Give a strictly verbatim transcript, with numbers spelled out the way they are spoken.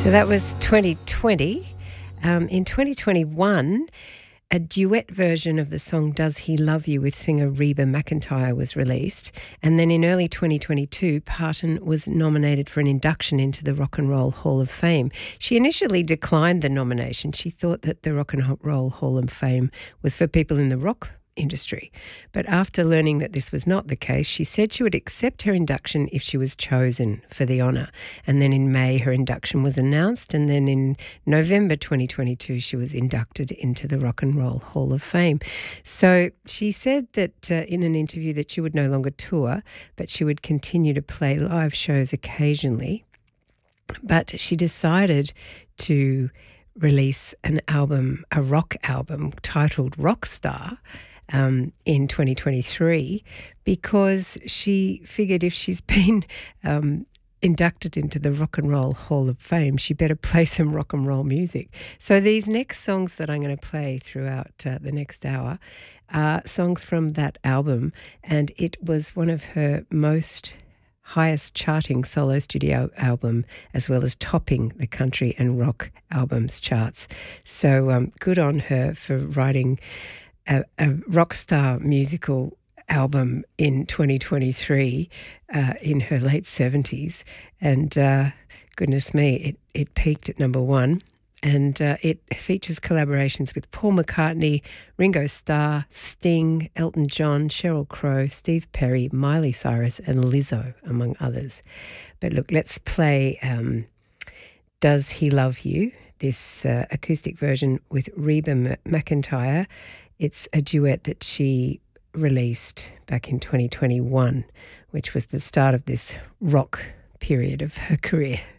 So that was twenty twenty. Um, in twenty twenty-one, a duet version of the song Does He Love You with singer Reba McEntire was released. And then in early twenty twenty-two, Parton was nominated for an induction into the Rock and Roll Hall of Fame. She initially declined the nomination. She thought that the Rock and Roll Hall of Fame was for people in the rock industry. But after learning that this was not the case, she said she would accept her induction if she was chosen for the honour. And then in May, her induction was announced, and then in November twenty twenty-two, she was inducted into the Rock and Roll Hall of Fame. So she said that uh, in an interview that she would no longer tour, but she would continue to play live shows occasionally. But she decided to release an album, a rock album titled Rockstar, Um, in twenty twenty-three, because she figured if she's been um, inducted into the Rock and Roll Hall of Fame, she better play some rock and roll music. So these next songs that I'm going to play throughout uh, the next hour are songs from that album, and it was one of her most highest charting solo studio album, as well as topping the country and rock albums charts. So um, good on her for writing A, a rock star musical album in twenty twenty-three uh, in her late seventies. And uh, goodness me, it, it peaked at number one. And uh, it features collaborations with Paul McCartney, Ringo Starr, Sting, Elton John, Sheryl Crow, Steve Perry, Miley Cyrus and Lizzo, among others. But look, let's play um, Does He Love You? This uh, acoustic version with Reba M- McEntire. It's a duet that she released back in twenty twenty-one, which was the start of this rock period of her career.